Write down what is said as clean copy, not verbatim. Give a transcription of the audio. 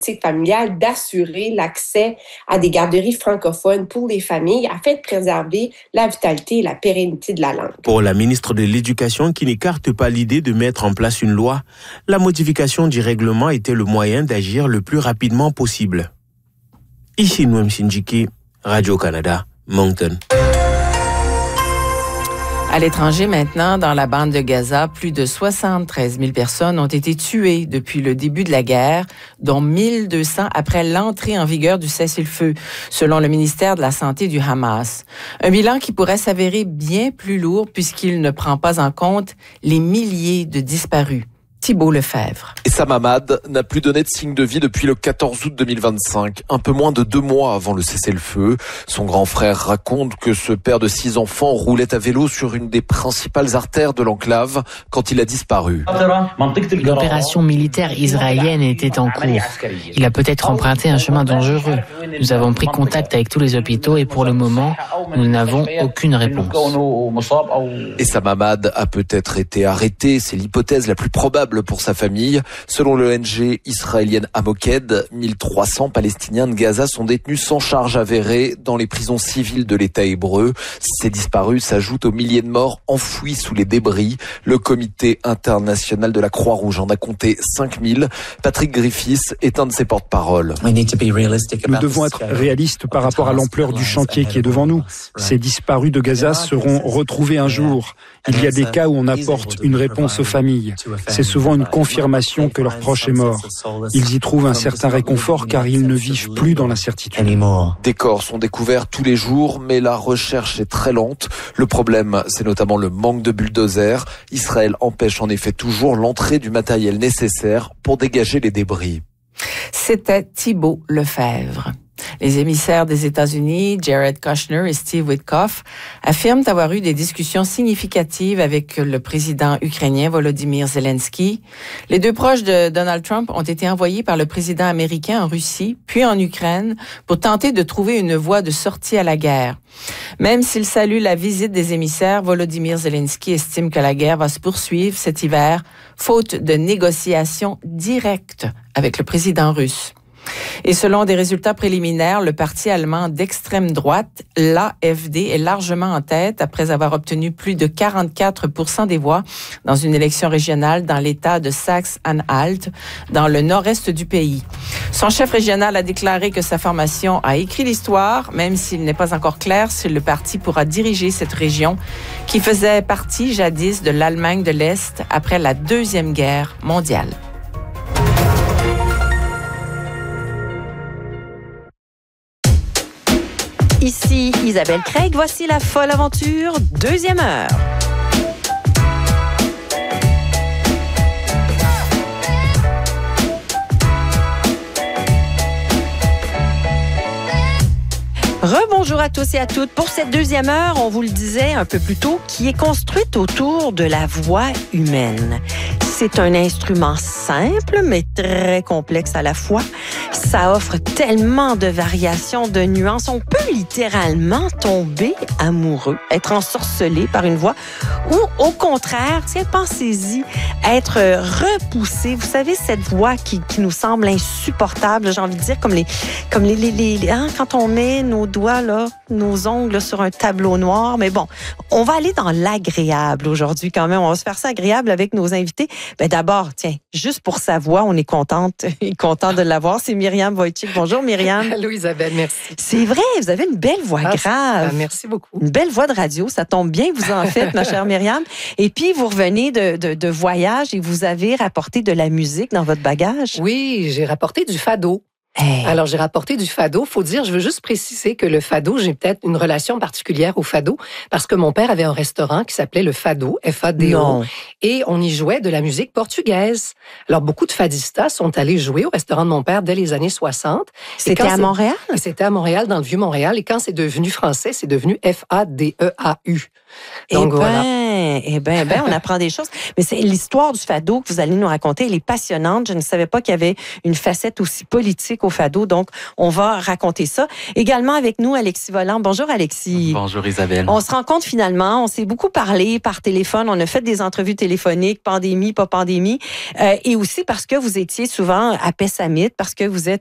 familiale d'assurer l'accès à des garderies francophones pour les familles afin de préserver la vitalité et la pérennité de la langue. Pour la ministre de l'Éducation, qui n'écarte pas l'idée de mettre en place une loi, la modification du règlement était le moyen d'agir le plus rapidement possible. Ici Noam Sindjiki, Radio-Canada, Moncton. À l'étranger maintenant, dans la bande de Gaza, plus de 73 000 personnes ont été tuées depuis le début de la guerre, dont 1 200 après l'entrée en vigueur du cessez-le-feu, selon le ministère de la Santé du Hamas. Un bilan qui pourrait s'avérer bien plus lourd puisqu'il ne prend pas en compte les milliers de disparus. Thibault Lefebvre. Essam Hamad n'a plus donné de signe de vie depuis le 14 août 2025, un peu moins de 2 mois avant le cessez-le-feu. Son grand frère raconte que ce père de 6 enfants roulait à vélo sur une des principales artères de l'enclave quand il a disparu. L'opération militaire israélienne était en cours. Il a peut-être emprunté un chemin dangereux. Nous avons pris contact avec tous les hôpitaux et pour le moment, nous n'avons aucune réponse. Essam Hamad a peut-être été arrêté, c'est l'hypothèse la plus probable pour sa famille. Selon l'ONG israélienne Hamoked, 1300 Palestiniens de Gaza sont détenus sans charge avérée dans les prisons civiles de l'État hébreu. Ces disparus s'ajoutent aux milliers de morts enfouis sous les débris. Le comité international de la Croix-Rouge en a compté 5000. Patrick Griffiths est un de ses porte-parole. Nous devons être réalistes par rapport à l'ampleur du chantier qui est devant nous. Ces disparus de Gaza seront retrouvés un jour. Il y a des cas où on apporte une réponse aux familles. C'est souvent une confirmation que leur proche est mort. Ils y trouvent un certain réconfort car ils ne vivent plus dans l'incertitude. Des corps sont découverts tous les jours, mais la recherche est très lente. Le problème, c'est notamment le manque de bulldozers. Israël empêche en effet toujours l'entrée du matériel nécessaire pour dégager les débris. C'était Thibault Lefebvre. Les émissaires des États-Unis, Jared Kushner et Steve Witkoff, affirment avoir eu des discussions significatives avec le président ukrainien Volodymyr Zelensky. Les deux proches de Donald Trump ont été envoyés par le président américain en Russie, puis en Ukraine, pour tenter de trouver une voie de sortie à la guerre. Même s'il salue la visite des émissaires, Volodymyr Zelensky estime que la guerre va se poursuivre cet hiver, faute de négociations directes avec le président russe. Et selon des résultats préliminaires, le parti allemand d'extrême droite, l'AfD, est largement en tête après avoir obtenu plus de 44% des voix dans une élection régionale dans l'État de Saxe-Anhalt, dans le nord-est du pays. Son chef régional a déclaré que sa formation a écrit l'histoire, même s'il n'est pas encore clair si le parti pourra diriger cette région qui faisait partie jadis de l'Allemagne de l'Est après la Deuxième Guerre mondiale. Ici Isabelle Craig, voici la folle aventure, 2e heure. Rebonjour à tous et à toutes. Pour cette 2e heure, on vous le disait un peu plus tôt, qui est construite autour de la voix humaine. C'est un instrument simple, mais très complexe à la fois. Ça offre tellement de variations, de nuances. On peut littéralement tomber amoureux, être ensorcelé par une voix, ou au contraire, tiens, pensez-y, être repoussé. Vous savez, cette voix qui nous semble insupportable, j'ai envie de dire, comme les quand on met nos doigts, là, nos ongles sur un tableau noir. Mais bon, on va aller dans l'agréable aujourd'hui quand même. On va se faire ça agréable avec nos invités. Ben d'abord, tiens, juste pour sa voix, on est contente et content de l'avoir. C'est Myriam Wojcik. Bonjour Myriam. Allô Isabelle, merci. C'est vrai, vous avez une belle voix grave. Merci beaucoup. Une belle voix de radio, ça tombe bien, vous en faites, ma chère Myriam. Et puis, vous revenez de voyage et vous avez rapporté de la musique dans votre bagage. Oui, j'ai rapporté du fado. Hey. Alors, j'ai rapporté du fado. Faut dire, je veux juste préciser que le fado, j'ai peut-être une relation particulière au fado parce que mon père avait un restaurant qui s'appelait le Fado, F-A-D-O. Non. Et on y jouait de la musique portugaise. Alors, beaucoup de fadistas sont allés jouer au restaurant de mon père dès les années 60. C'était à Montréal? C'était à Montréal, dans le Vieux-Montréal. Et quand c'est devenu français, c'est devenu F-A-D-E-A-U. Donc, voilà. On apprend des choses. Mais c'est l'histoire du fado que vous allez nous raconter. Elle est passionnante. Je ne savais pas qu'il y avait une facette aussi politique au fado. Donc, on va raconter ça. Également avec nous, Alexis Volant. Bonjour, Alexis. Bonjour, Isabelle. On se rencontre finalement. On s'est beaucoup parlé par téléphone. On a fait des entrevues téléphoniques, pandémie, pas pandémie. Et aussi parce que vous étiez souvent à Pessamit, parce que vous êtes